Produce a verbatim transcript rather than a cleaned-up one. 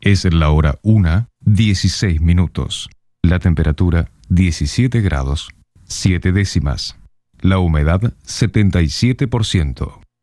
Es la hora una, dieciséis minutos. La temperatura diecisiete grados, siete décimas. La humedad setenta y siete por ciento.